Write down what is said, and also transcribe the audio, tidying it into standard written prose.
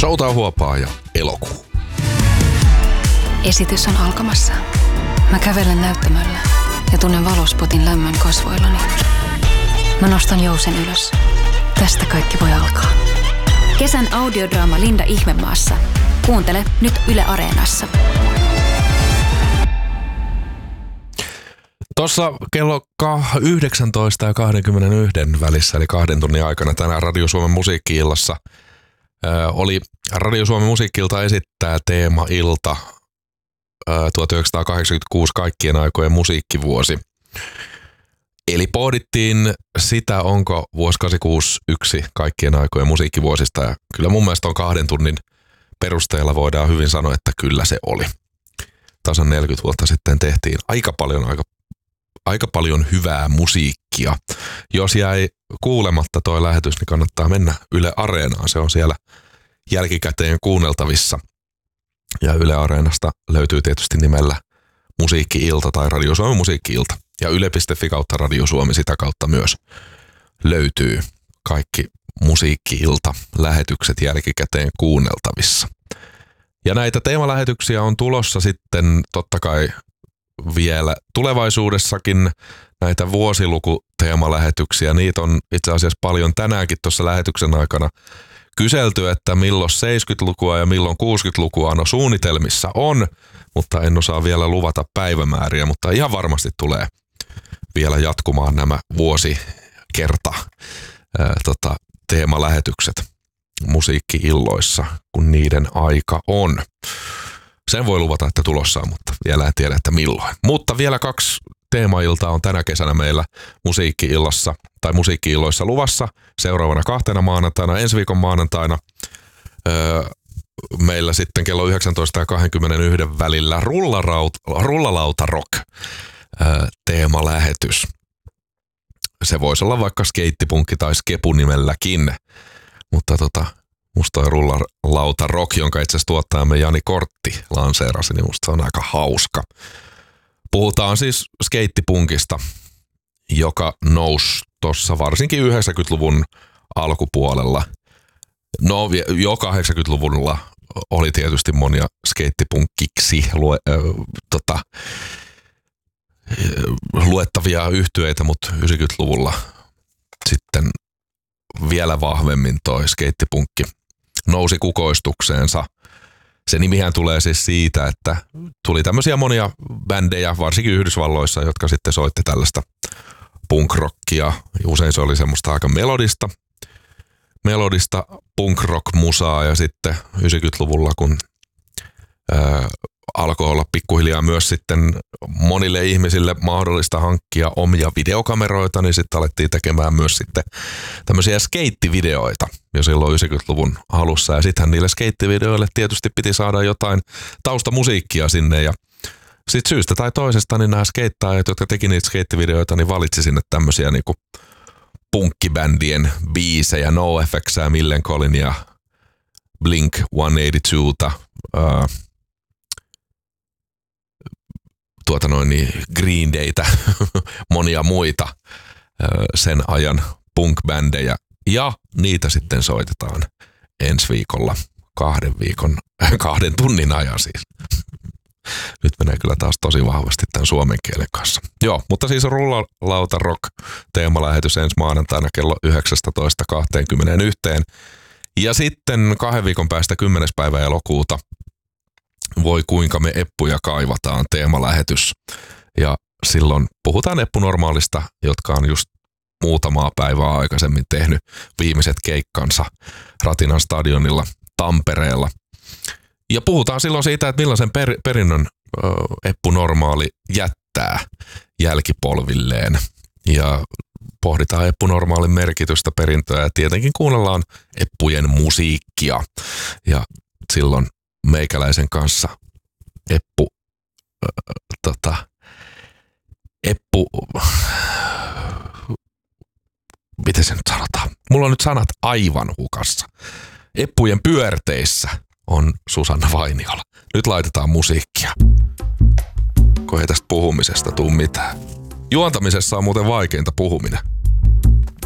Showtime huopaa ja elokuu. Esitys on alkamassa. Mä kävelen näyttämöllä ja tunnen valospotin lämmön kasvoillani. Mä nostan jousen ylös. Tästä kaikki voi alkaa. Kesän audiodraama Linda Ihmemaassa. Kuuntele nyt Yle Areenassa. Tuossa kello 19 ja 21 välissä, eli 2 tunnin aikana tänään Radio Suomen musiikki-illassa oli Radio Suomen musiikki-ilta esittää teema-ilta 1986 kaikkien aikojen musiikkivuosi. Eli pohdittiin sitä, onko vuosi 86 yksi kaikkien aikojen musiikkivuosista, ja kyllä mun mielestä on 2 tunnin perusteella voidaan hyvin sanoa, että kyllä se oli. Tasan 40 vuotta sitten tehtiin aika paljon hyvää musiikkia. Jos jäi kuulematta toi lähetys, niin kannattaa mennä Yle Areenaan. Se on siellä jälkikäteen kuunneltavissa. Ja Yle Areenasta löytyy tietysti nimellä Musiikki-ilta tai Radio Suomen musiikki-ilta. Ja yle.fi kautta Radio Suomi sitä kautta myös löytyy kaikki musiikki-ilta lähetykset jälkikäteen kuunneltavissa. Ja näitä teemalähetyksiä on tulossa sitten totta kai vielä tulevaisuudessakin näitä vuosilukuteemalähetyksiä. Niitä on itse asiassa paljon tänäänkin tuossa lähetyksen aikana kyselty, että milloin 70-lukua ja milloin 60-lukua. No suunnitelmissa on, mutta en osaa vielä luvata päivämääriä, mutta ihan varmasti tulee vielä jatkumaan nämä vuosikerta teemalähetykset musiikki-illoissa, kun niiden aika on. Sen voi luvata, että tulossa on, mutta vielä en tiedä, että milloin. Mutta vielä 2 teemailtaa on tänä kesänä meillä musiikki-illassa tai musiikki-illoissa luvassa. Seuraavana 2 maanantaina, ensi viikon maanantaina meillä sitten kello 19 ja 21 välillä Rullalauta Rock teemalähetys. Se voisi olla vaikka skeittipunkki tai skepu nimelläkin, mutta musta toi Rullalauta Rock, jonka itse asiassa tuottajamme Jani Kortti lanseerasi, niin musta se on aika hauska. Puhutaan siis skeittipunkista, joka nousi tuossa varsinkin 90-luvun alkupuolella. No jo 80-luvulla oli tietysti monia skeittipunkkiksi luettavia yhtyeitä, mutta 90-luvulla sitten vielä vahvemmin toi skeittipunkki nousi kukoistukseensa. Se nimihän tulee siis siitä, että tuli tämmöisiä monia bändejä, varsinkin Yhdysvalloissa, jotka sitten soitti tällaista punk-rockia. Usein se oli semmoista aika melodista punk-rock-musaa, ja sitten 90-luvulla, kun alkoi olla pikkuhiljaa myös sitten monille ihmisille mahdollista hankkia omia videokameroita, niin sitten alettiin tekemään myös sitten tämmöisiä skeittivideoita jo silloin 90-luvun alussa. Ja sittenhän niille skeittivideoille tietysti piti saada jotain taustamusiikkia sinne, ja sitten syystä tai toisesta niin nämä skeittaajat, jotka teki niitä skeittivideoita, niin valitsi sinne tämmöisiä niinku punkkibändien biisejä, NoFX:ää, Millencolin Blink-182:ta, Green Daytä, monia muita sen ajan punk-bändejä, ja niitä sitten soitetaan ensi viikolla 2 tunnin ajan siis. Nyt menee kyllä taas tosi vahvasti tämän suomen kielen kanssa. Joo, mutta siis Rullalauta Rock teemalähetys ensi maanantaina kello 19.21. Ja sitten 2 viikon päästä 10. päivä elokuuta Voi kuinka me eppuja kaivataan teemalähetys. Ja silloin puhutaan eppunormaalista, jotka on just muutamaa päivää aikaisemmin tehnyt viimeiset keikkansa Ratinan stadionilla Tampereella. Ja puhutaan silloin siitä, että millaisen perinnön eppunormaali jättää jälkipolvilleen. Ja pohditaan eppunormaalin merkitystä, perintöä, ja tietenkin kuunnellaan eppujen musiikkia. Ja silloin meikäläisen kanssa miten se nyt sanotaan? Mulla on nyt sanat aivan hukassa. Eppujen pyörteissä on Susanna Vainiola. Nyt laitetaan musiikkia. Kun ei tästä puhumisesta tuu mitään. Juontamisessa on muuten vaikeinta puhuminen.